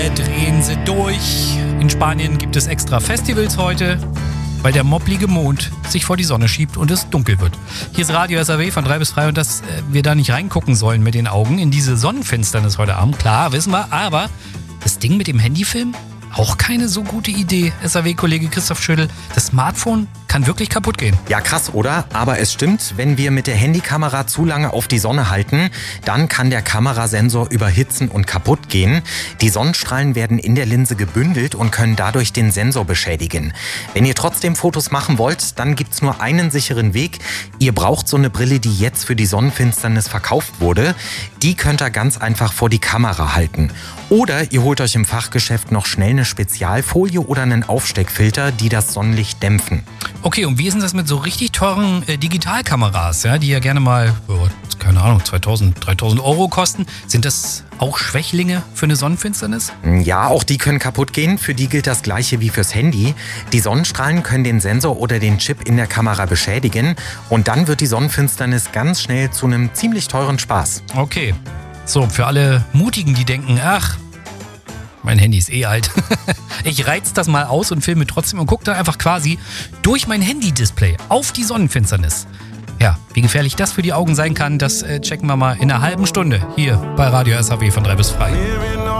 Drehen sie durch. In Spanien gibt es extra Festivals heute, weil der mopplige Mond sich vor die Sonne schiebt und es dunkel wird. Hier ist Radio SAW von 3 bis 3 und dass wir da nicht reingucken sollen mit den Augen in diese Sonnenfinsternis heute Abend. Klar, wissen wir, aber das Ding mit dem Handyfilm? Auch keine so gute Idee, SAW-Kollege Christoph Schödel. Das Smartphone kann wirklich kaputt gehen. Ja, krass, oder? Aber es stimmt, wenn wir mit der Handykamera zu lange auf die Sonne halten, dann kann der Kamerasensor überhitzen und kaputt gehen. Die Sonnenstrahlen werden in der Linse gebündelt und können dadurch den Sensor beschädigen. Wenn ihr trotzdem Fotos machen wollt, dann gibt's nur einen sicheren Weg. Ihr braucht so eine Brille, die jetzt für die Sonnenfinsternis verkauft wurde. Die könnt ihr ganz einfach vor die Kamera halten. Oder ihr holt euch im Fachgeschäft noch schnell eine Spezialfolie oder einen Aufsteckfilter, die das Sonnenlicht dämpfen. Okay, und wie ist denn das mit so richtig teuren Digitalkameras, ja, die ja gerne mal, keine Ahnung, 2.000, 3.000 Euro kosten? Sind das auch Schwächlinge für eine Sonnenfinsternis? Ja, auch die können kaputt gehen. Für die gilt das Gleiche wie fürs Handy. Die Sonnenstrahlen können den Sensor oder den Chip in der Kamera beschädigen. Und dann wird die Sonnenfinsternis ganz schnell zu einem ziemlich teuren Spaß. Okay, so, für alle Mutigen, die denken, ach, mein Handy ist eh alt. Ich reiz das mal aus und filme trotzdem und gucke dann einfach quasi durch mein Handy-Display auf die Sonnenfinsternis. Ja, wie gefährlich das für die Augen sein kann, das checken wir mal in einer halben Stunde hier bei Radio SAW von 3 bis 3.